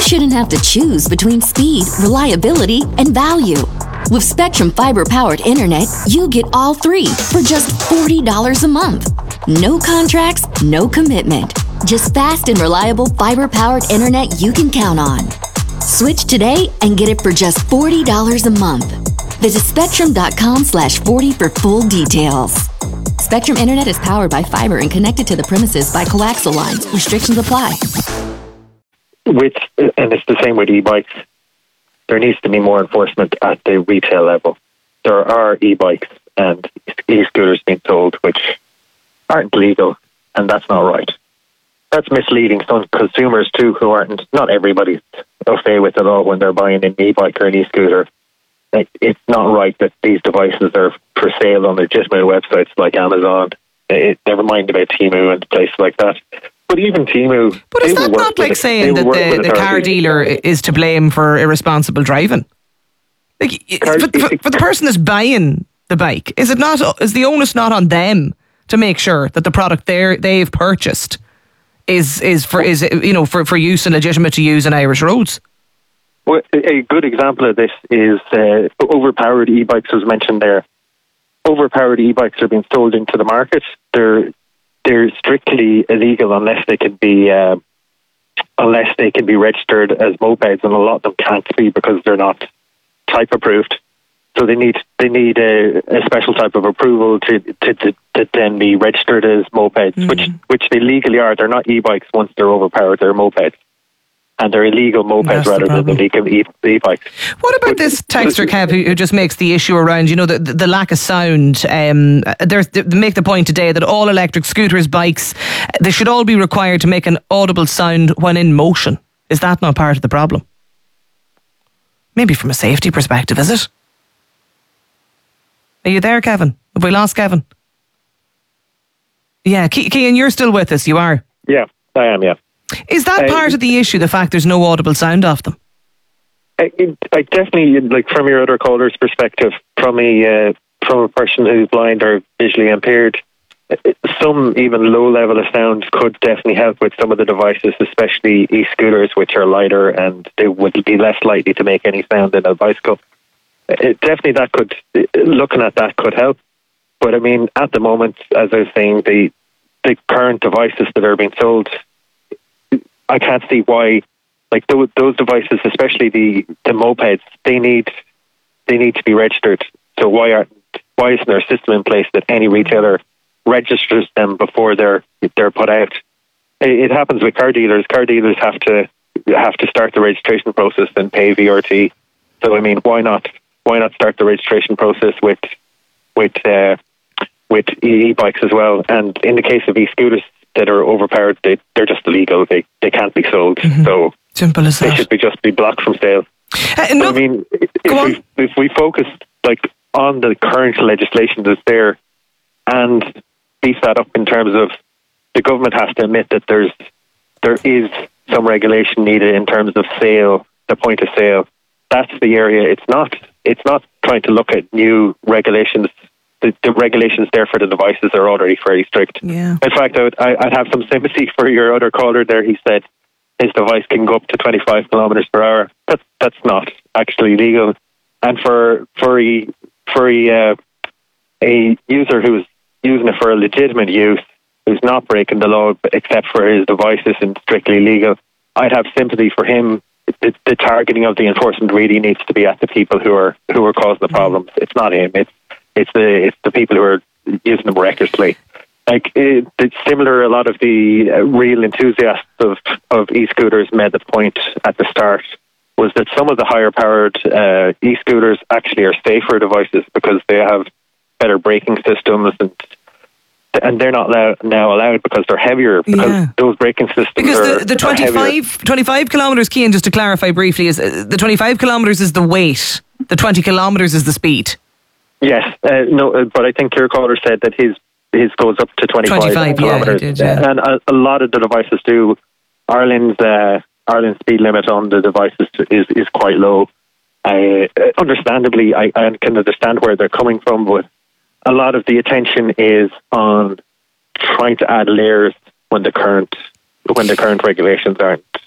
shouldn't have to choose between speed, reliability, and value. With Spectrum fiber-powered internet, you get all three for just $40 a month. No contracts, no commitment. Just fast and reliable fiber-powered internet you can count on. Switch today and get it for just $40 a month. Visit spectrum.com/40 for full details. Spectrum Internet is powered by fiber and connected to the premises by coaxial lines. Restrictions apply. And it's the same with e-bikes. There needs to be more enforcement at the retail level. There are e-bikes and e-scooters being sold which aren't legal, and that's not right. That's misleading some consumers too, who aren't, not everybody's au fait with it all when they're buying an e-bike or an e-scooter. It's not right that these devices are for sale on legitimate websites like Amazon. Never mind about Temu and places like that. But even Temu... But is that not like saying that the car dealer is to blame for irresponsible driving? Like, for the person that's buying the bike, is the onus not on them to make sure that the product they've purchased is for use and legitimate to use on Irish roads? Well, a good example of this is overpowered e-bikes was mentioned there. Overpowered e-bikes are being sold into the market. They're strictly illegal unless they can be registered as mopeds, and a lot of them can't be because they're not type approved. So they need a special type of approval to then be registered as mopeds, which they legally are. They're not e-bikes once they're overpowered. They're mopeds. And they're illegal mopeds rather than illegal e-bikes. What about this texter, Kev, who just makes the issue around, the lack of sound? They make the point today that all electric scooters, bikes, they should all be required to make an audible sound when in motion. Is that not part of the problem? Maybe from a safety perspective, is it? Are you there, Kevin? Have we lost Kevin? Yeah, Cian, you're still with us, you are? Yeah, I am, yeah. Is that part of the issue, the fact there's no audible sound off them? I definitely, like, from your other caller's perspective, from a person who's blind or visually impaired, some even low level of sound could definitely help with some of the devices, especially e-scooters, which are lighter and they would be less likely to make any sound than a bicycle. Definitely looking at that could help. But I mean, at the moment, as I was saying, the current devices that are being sold, I can't see why, like those devices, especially the mopeds, they need to be registered. So why isn't there a system in place that any retailer registers them before they're put out? It happens with car dealers. Car dealers have to start the registration process and pay VRT. So I mean, why not start the registration process with e-bikes as well? And in the case of e-scooters that are overpowered, they're just illegal. They can't be sold. Mm-hmm. So simple as that. They should just be blocked from sale. I mean, if we focus on the current legislation that's there and beef that up in terms of the government has to admit that there is some regulation needed in terms of sale, the point of sale. That's the area. It's not trying to look at new regulations. The regulations there for the devices are already very strict. Yeah. In fact, I'd have some sympathy for your other caller there. He said his device can go up to 25 kilometers per hour. That's not actually legal. And for a user who's using it for a legitimate use, who's not breaking the law except for his device isn't strictly legal, I'd have sympathy for him. The targeting of the enforcement really needs to be at the people who are causing the problems. It's not him. It's the people who are using them recklessly. Like it's similar. A lot of the real enthusiasts of e-scooters made the point at the start was that some of the higher powered e-scooters actually are safer devices because they have better braking systems and they're not now allowed because they're heavier, because those braking systems because the 25 kilometres, Cian, just to clarify briefly, is the 25 kilometres is the weight, the 20 kilometres is the speed. Yes, but I think your caller said that his goes up to 25 kilometres. Yeah, did, yeah. And a lot of the devices do. Ireland's speed limit on the devices is quite low. Understandably, I can understand where they're coming from, but a lot of the attention is on trying to add layers when the current regulations aren't